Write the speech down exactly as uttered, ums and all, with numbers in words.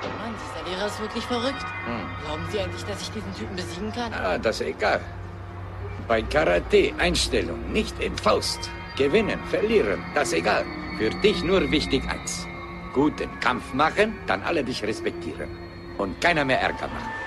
Mann, dieser Lehrer ist wirklich verrückt. Hm. Glauben Sie eigentlich, dass ich diesen Typen besiegen kann? Ah, das ist egal. Bei Karate Einstellung, nicht in Faust. Gewinnen, verlieren, das ist egal. Für dich nur wichtig eins. Guten Kampf machen, dann alle dich respektieren. Und keiner mehr Ärger machen.